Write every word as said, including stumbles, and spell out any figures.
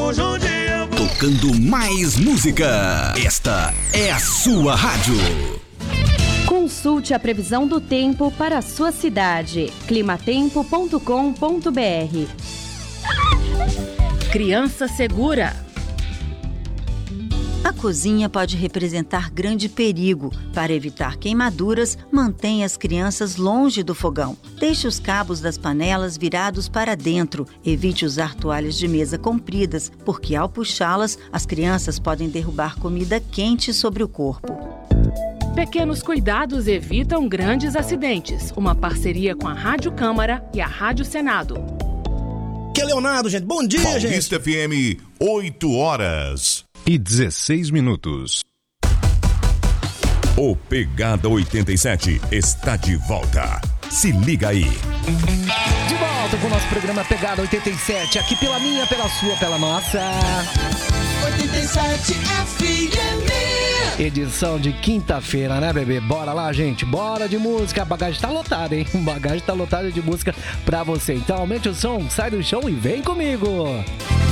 Tocando mais música. Esta é a sua rádio. Consulte a previsão do tempo para a sua cidade. climatempo ponto com ponto br. Criança segura. A cozinha pode representar grande perigo. Para evitar queimaduras, mantenha as crianças longe do fogão. Deixe os cabos das panelas virados para dentro. Evite usar toalhas de mesa compridas, porque ao puxá-las, as crianças podem derrubar comida quente sobre o corpo. Pequenos cuidados evitam grandes acidentes. Uma parceria com a Rádio Câmara e a Rádio Senado. Que é Leonardo, gente. Bom dia, Paulista gente. Paulista F M, oito horas e dezesseis minutos. O Pegada oitenta e sete está de volta. Se liga aí. De volta com o nosso programa Pegada oitenta e sete. Aqui pela minha, pela sua, pela nossa. oitenta e sete F M. Edição de quinta-feira, né, bebê? Bora lá, gente. Bora de música. A bagagem tá lotada, hein? A bagagem tá lotada de música pra você. Então aumente o som, sai do chão e vem comigo.